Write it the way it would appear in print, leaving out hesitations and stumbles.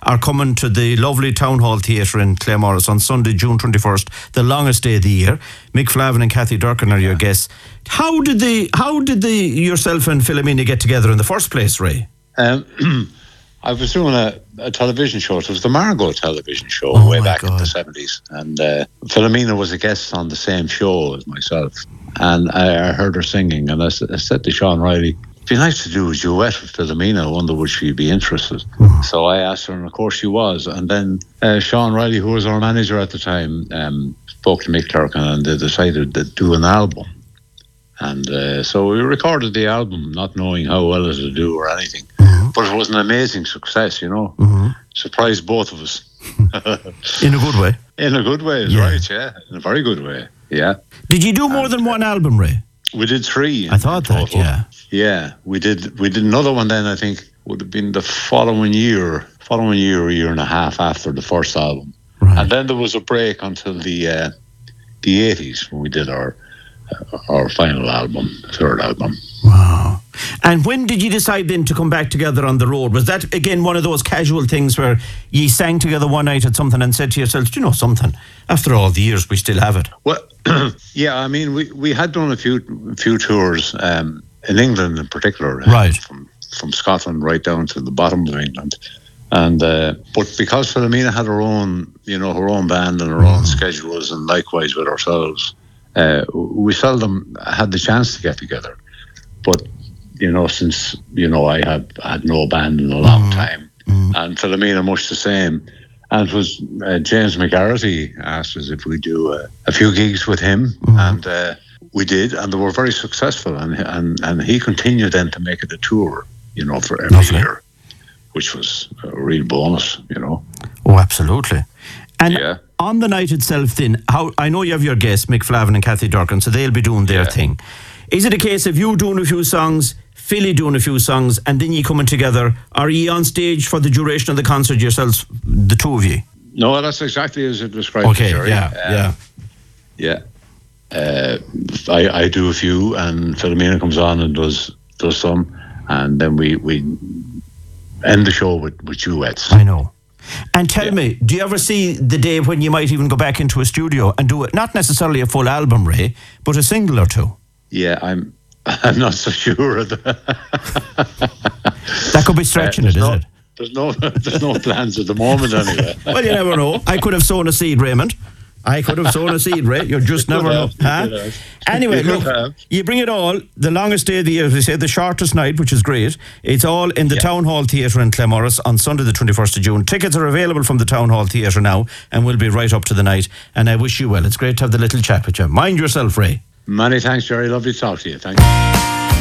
are coming to the lovely Town Hall Theatre in Claremorris on Sunday, June 21st, the longest day of the year. Mick Flavin and Kathy Durkin are your guests. How did yourself and Philomena get together in the first place, Ray? I was doing a television show. It was the Margot television show way back in the 70s. And Philomena was a guest on the same show as myself. And I heard her singing. And I said to Sean Riley, it'd be nice to do a duet with Philomena. I wonder would she be interested. So I asked her, and of course she was. And then Sean Riley, who was our manager at the time, spoke to Mick Durkin, and they decided to do an album. And so we recorded the album, not knowing how well it would do or anything. But it was an amazing success, you know. Surprised both of us. In a good way? In a good way, right, yeah. In a very good way, yeah. Did you do more than one album, Ray? We did 3. I thought that, yeah. Yeah, we did another one then, I think, would have been the following year, a year and a half after the first album. Right. And then there was a break until the 80s when we did our final album, third album. Wow. And when did you decide then to come back together on the road? Was that, again, one of those casual things where you sang together one night at something and said to yourselves, do you know something? After all the years, we still have it. Well, yeah, I mean, we had done a few tours in England in particular. Right. From Scotland right down to the bottom of England. And but because Philomena had her own band and her own schedules, and likewise with ourselves, we seldom had the chance to get together. But since I had no band in a long time, and Philomena much the same, and it was James McGarrity asked us if we do a few gigs with him, and we did, and they were very successful, and he continued then to make it a tour, for every year, which was a real bonus, Oh, absolutely. And on the night itself then, I know you have your guests, Mick Flavin and Kathy Durkin, so they'll be doing their thing. Is it a case of you doing a few songs, Philly doing a few songs, and then you coming together? Are you on stage for the duration of the concert yourselves, the two of you? No, that's exactly as it described. Okay, yeah. I do a few, and Philomena comes on and does some, and then we end the show with duets. I know. And tell me, do you ever see the day when you might even go back into a studio and do it, not necessarily a full album, Ray, but a single or two? Yeah, I'm not so sure of that. That could be stretching it, isn't it? There's no plans at the moment anyway. Well, you never know. I could have sown a seed, Raymond. I could have sown a seed, Ray. You just never know. Huh? Anyway, look, you bring it all. The longest day of the year, as we say, the shortest night, which is great. It's all in the Town Hall Theatre in Claremorris on Sunday the 21st of June. Tickets are available from the Town Hall Theatre now and will be right up to the night. And I wish you well. It's great to have the little chat with you. Mind yourself, Ray. Many thanks, Jerry. Lovely to talk to you. Thank you.